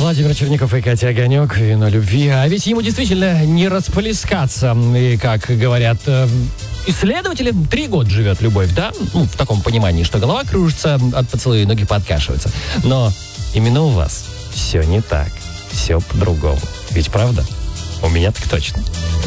Владимир Черников и Катя Огонек, «Вино любви». А ведь ему действительно не расплескаться. И, как говорят исследователи, 3 года живет любовь, да? Ну, в таком понимании, что голова кружится от поцелуя, ноги подкашиваются. Но именно у вас все не так. Все по-другому. Ведь правда? У меня так точно.